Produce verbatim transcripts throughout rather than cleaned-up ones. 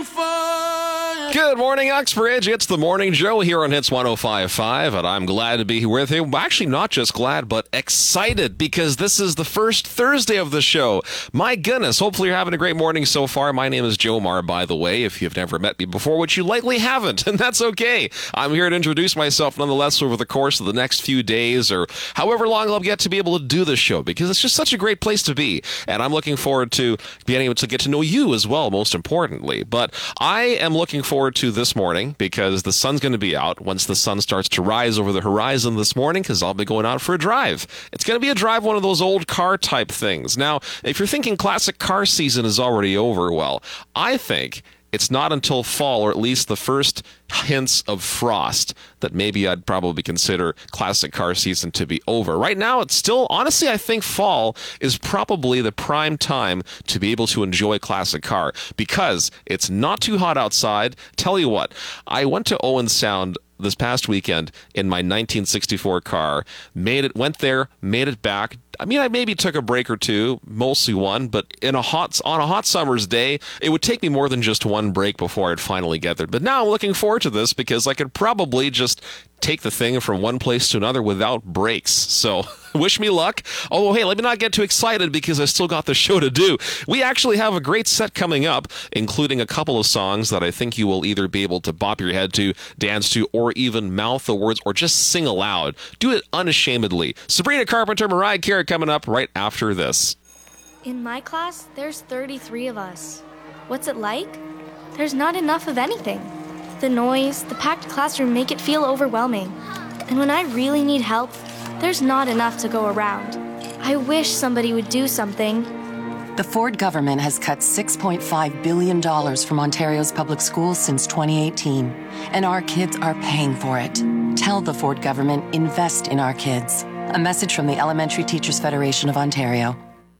Good morning, Uxbridge. It's the Morning Joe here on Hits one oh five point five, and I'm glad to be here with you. Actually, not just glad, but excited, because this is the first Thursday of the show. My goodness, hopefully you're having a great morning so far. My name is Joe Mar, by the way, if you've never met me before, which you likely haven't, and that's okay. I'm here to introduce myself nonetheless over the course of the next few days, or however long I'll get to be able to do this show, because it's just such a great place to be, and I'm looking forward to being able to get to know you as well, most importantly. But I am looking forward to this morning because the sun's going to be out once the sun starts to rise over the horizon this morning, because I'll be going out for a drive. It's going to be a drive, one of those old car type things. Now, if you're thinking classic car season is already over, well, I think it's not until fall, or at least the first hints of frost, that maybe I'd probably consider classic car season to be over. Right now, it's still, honestly, I think fall is probably the prime time to be able to enjoy classic car, because it's not too hot outside. Tell you what, I went to Owen Sound this past weekend in my nineteen sixty-four car, made it, went there, made it back. I mean, I maybe took a break or two, mostly one, but in a hot, on a hot summer's day, it would take me more than just one break before I'd finally get there. But now I'm looking forward to this because I could probably just take the thing from one place to another without breaks. So wish me luck. Oh, hey, let me not get too excited because I still got the show to do. We actually have a great set coming up, including a couple of songs that I think you will either be able to bop your head to, dance to, or even mouth the words, or just sing aloud. Do it unashamedly. Sabrina Carpenter, Mariah Carey coming up right after this. In my class, there's thirty-three of us. What's it like? There's not enough of anything. The noise, the packed classroom make it feel overwhelming. And when I really need help, there's not enough to go around. I wish somebody would do something. The Ford government has cut six point five billion dollars from Ontario's public schools since twenty eighteen, and our kids are paying for it. Tell the Ford government, invest in our kids. A message from the Elementary Teachers Federation of Ontario.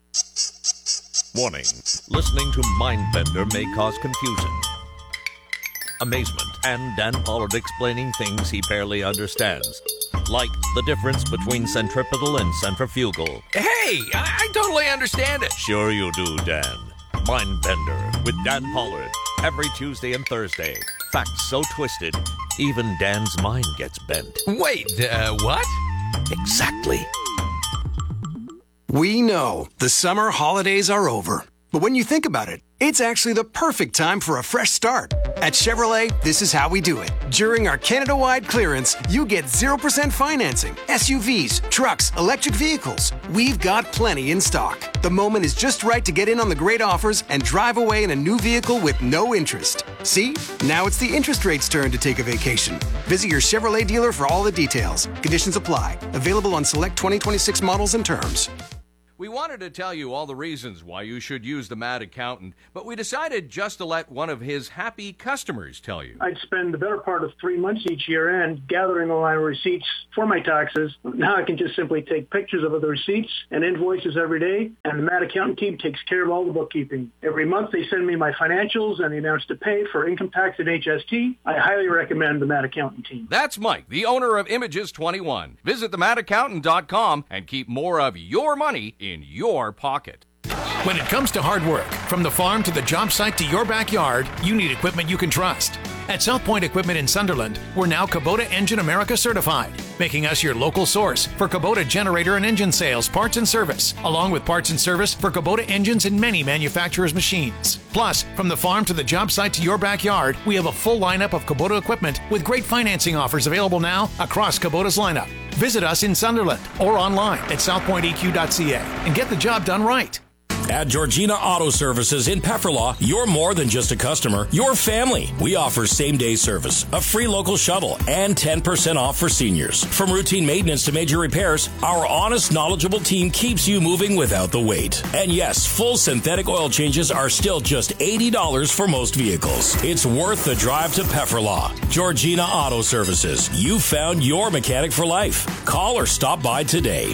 Warning. Listening to Mindbender may cause confusion, amazement, and Dan Pollard explaining things he barely understands. Like the difference between centripetal and centrifugal. Hey, I, I totally understand it. Sure you do, Dan. Mindbender with Dan Pollard. Every Tuesday and Thursday. Facts so twisted, even Dan's mind gets bent. Wait, uh, what? Exactly. We know the summer holidays are over. But when you think about it, it's actually the perfect time for a fresh start. At Chevrolet, this is how we do it. During our Canada-wide clearance, you get zero percent financing, S U Vs, trucks, electric vehicles. We've got plenty in stock. The moment is just right to get in on the great offers and drive away in a new vehicle with no interest. See? Now it's the interest rate's turn to take a vacation. Visit your Chevrolet dealer for all the details. Conditions apply. Available on select twenty twenty-six models and terms. We wanted to tell you all the reasons why you should use the Mad Accountant, but we decided just to let one of his happy customers tell you. I'd spend the better part of three months each year end gathering all my receipts for my taxes. Now I can just simply take pictures of the receipts and invoices every day, and the Mad Accountant team takes care of all the bookkeeping. Every month they send me my financials and the amounts to pay for income tax and H S T. I highly recommend the Mad Accountant team. That's Mike, the owner of Images twenty-one. Visit the mad accountant dot com and keep more of your money in in your pocket. When it comes to hard work, from the farm to the job site to your backyard, you need equipment you can trust. At South Point Equipment in Sunderland, we're now Kubota Engine America certified, making us your local source for Kubota generator and engine sales, parts and service, along with parts and service for Kubota engines and many manufacturers' machines. Plus, from the farm to the job site to your backyard, we have a full lineup of Kubota equipment with great financing offers available now across Kubota's lineup. Visit us in Sunderland or online at south point e q dot c a and get the job done right. At Georgina Auto Services in Pefferlaw, you're more than just a customer, you're family. We offer same-day service, a free local shuttle, and ten percent off for seniors. From routine maintenance to major repairs, our honest, knowledgeable team keeps you moving without the wait. And yes, full synthetic oil changes are still just eighty dollars for most vehicles. It's worth the drive to Pefferlaw. Georgina Auto Services, you found your mechanic for life. Call or stop by today.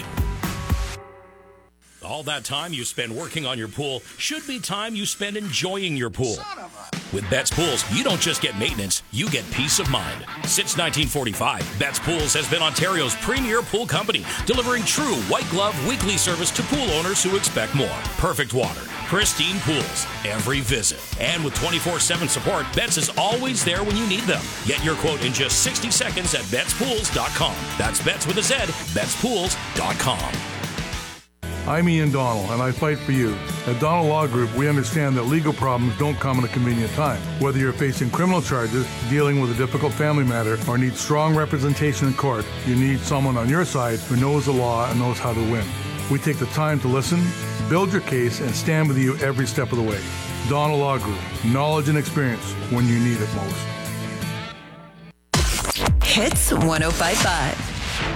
All that time you spend working on your pool should be time you spend enjoying your pool. With Betts Pools, you don't just get maintenance, you get peace of mind. Since nineteen forty-five, Betts Pools has been Ontario's premier pool company, delivering true white glove weekly service to pool owners who expect more. Perfect water, pristine pools every visit. And with twenty-four seven support, Betts is always there when you need them. Get your quote in just sixty seconds at Betts Pools dot com. That's Betts with a Z, Betts Pools dot com. I'm Ian Donnell, and I fight for you. At Donnell Law Group, we understand that legal problems don't come at a convenient time. Whether you're facing criminal charges, dealing with a difficult family matter, or need strong representation in court, you need someone on your side who knows the law and knows how to win. We take the time to listen, build your case, and stand with you every step of the way. Donnell Law Group, knowledge and experience when you need it most. Hits one oh five point five.